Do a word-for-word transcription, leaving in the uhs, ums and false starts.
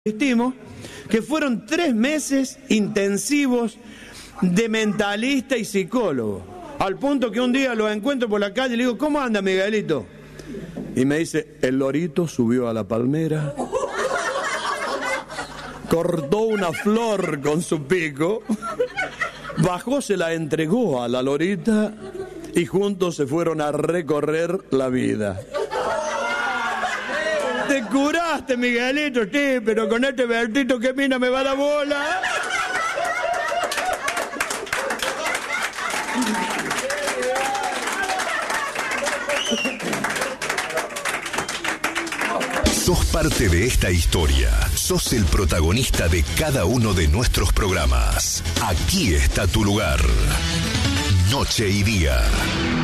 Estimo que fueron tres meses intensivos de mentalista y psicólogo, al punto que un día lo encuentro por la calle y le digo, ¿cómo anda, Miguelito? Y me dice, el lorito subió a la palmera, cortó una flor con su pico, bajó, se la entregó a la lorita y juntos se fueron a recorrer la vida. Te curaste, Miguelito, sí, pero con este Bertito que mina me va la bola. Sos parte de esta historia. Sos el protagonista de cada uno de nuestros programas. Aquí está tu lugar. Noche y día.